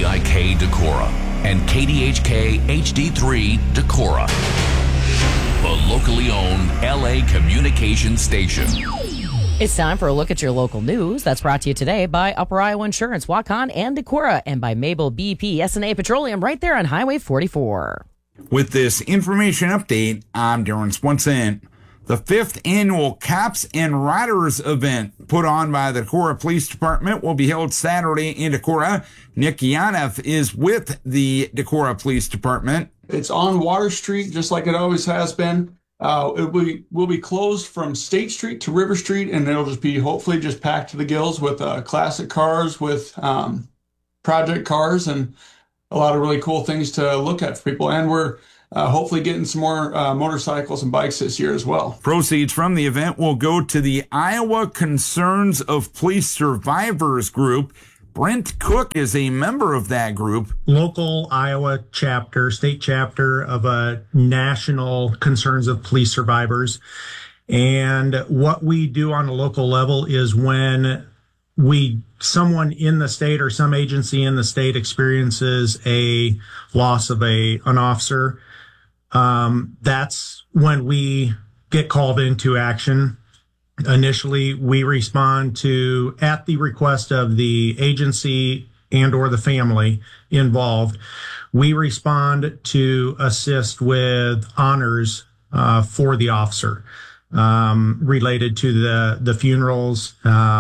WVIK Decorah and KDHK HD3 Decorah, the locally owned LA communication station. It's time for a look at your local news. That's brought to you today by Upper Iowa Insurance, Waukon and Decorah, and by Mabel BP SNA Petroleum right there on Highway 44. With this information update, I'm Darren Swenson. The 5th annual Cops and Riders event put on by the Decorah Police Department will be held Saturday in Decorah. Nick Yanov is with the Decorah Police Department. It's on Water Street, just like it always has been. It will be closed from State Street to River Street, and it'll just be hopefully just packed to the gills with classic cars, with project cars, and a lot of really cool things to look at for people. And we're hopefully getting some more motorcycles and bikes this year as well. Proceeds from the event will go to the Iowa Concerns of Police Survivors group. Brent Cook is a member of that group. Local Iowa chapter, state chapter of a national Concerns of Police Survivors. And what we do on a local level is when someone in the state or some agency in the state experiences a loss of an officer, that's when we get called into action. Initially, we respond to, at the request of the agency and or the family involved, we respond to assist with honors for the officer related to the funerals.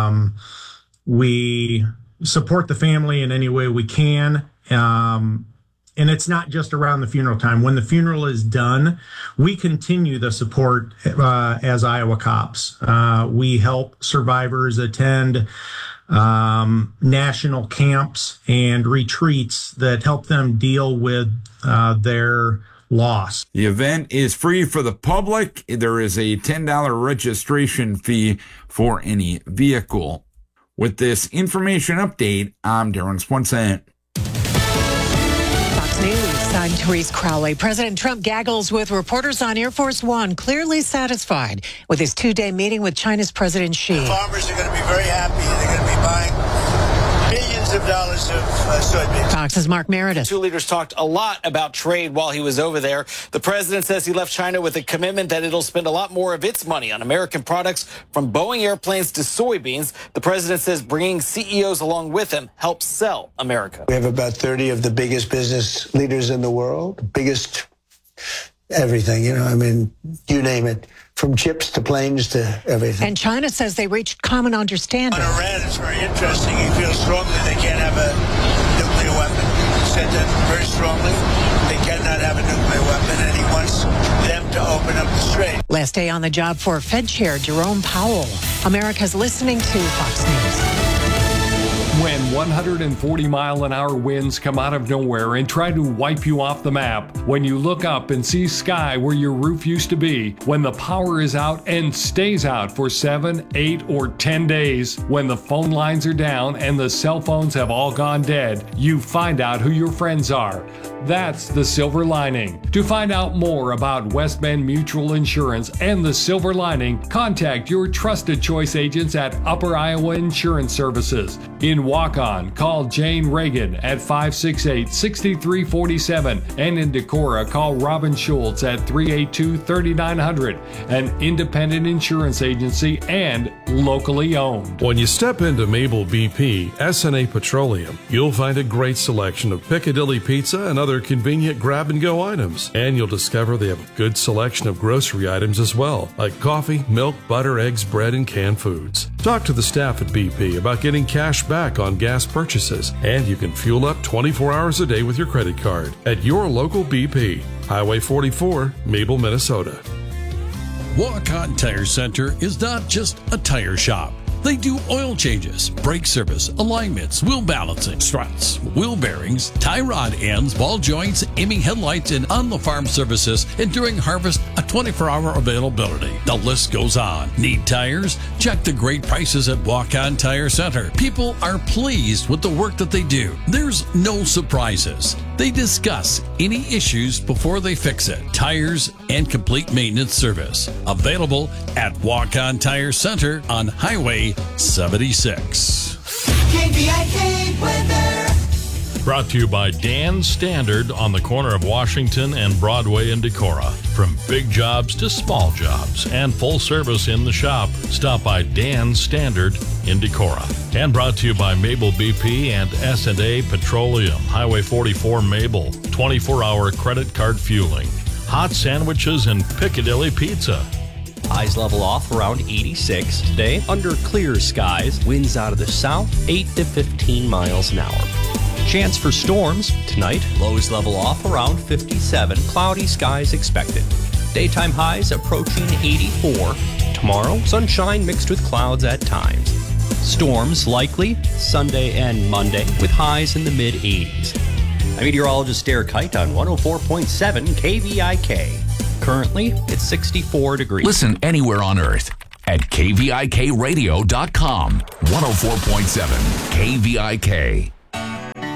We support the family in any way we can. And it's not just around the funeral time. When the funeral is done, we continue the support as Iowa cops. We help survivors attend national camps and retreats that help them deal with their loss. The event is free for the public. There is a $10 registration fee for any vehicle. With this information update, I'm Darren Swenson. News. I'm Therese Crowley. President Trump gaggles with reporters on Air Force One, clearly satisfied with his two-day meeting with China's President Xi. Farmers are going to be very happy. They're going to be buying billions of dollars of soybeans. Fox's Mark Meredith. Two leaders talked a lot about trade while he was over there. The president says he left China with a commitment that it'll spend a lot more of its money on American products, from Boeing airplanes to soybeans. The president says bringing CEOs along with him helps sell America. We have about 30 of the biggest business leaders in the world, biggest everything, you name it, from chips to planes to everything. And China says they reached common understanding. On Iran, it's very interesting. He feels strongly they can't have a nuclear weapon. He said that very strongly. They cannot have a nuclear weapon, and he wants them to open up the strait. Last day on the job for Fed Chair Jerome Powell. America's listening to Fox News. When 140-mile-an-hour winds come out of nowhere and try to wipe you off the map, when you look up and see sky where your roof used to be, when the power is out and stays out for 7, 8, or 10 days, when the phone lines are down and the cell phones have all gone dead, you find out who your friends are. That's the silver lining. To find out more about West Bend Mutual Insurance and the silver lining, contact your trusted choice agents at Upper Iowa Insurance Services. In Waukon, call Jane Reagan at 568-6347, and in Decorah, call Robin Schultz at 382-3900, an independent insurance agency and locally owned. When you step into Mabel BP SNA Petroleum, you'll find a great selection of Piccadilly pizza and other convenient grab-and-go items. And you'll discover they have a good selection of grocery items as well, like coffee, milk, butter, eggs, bread, and canned foods. Talk to the staff at BP about getting cash back on gas purchases, and you can fuel up 24 hours a day with your credit card at your local BP. Highway 44, Mabel, Minnesota. Waukon Tire Center is not just a tire shop. They do oil changes, brake service, alignments, wheel balancing, struts, wheel bearings, tie rod ends, ball joints, aiming headlights, and on-the-farm services, and during harvest, a 24-hour availability. The list goes on. Need tires? Check the great prices at Waukon Tire Center. People are pleased with the work that they do. There's no surprises. They discuss any issues before they fix it. Tires and complete maintenance service. Available at Waukon Tire Center on Highway 76. KVIK weather. Brought to you by Dan Standard on the corner of Washington and Broadway in Decorah. From big jobs to small jobs and full service in the shop, stop by Dan Standard in Decorah. And brought to you by Mabel BP and S&A Petroleum, Highway 44 Mabel, 24-hour credit card fueling, hot sandwiches and Piccadilly Pizza. Highs level off around 86 today. Under clear skies, winds out of the south, 8 to 15 miles an hour. Chance for storms tonight. Lows level off around 57. Cloudy skies expected. Daytime highs approaching 84. Tomorrow, sunshine mixed with clouds at times. Storms likely Sunday and Monday with highs in the mid-80s. I'm meteorologist Derek Height on 104.7 KVIK. Currently, it's 64 degrees. Listen anywhere on Earth at kvikradio.com. 104.7 KVIK.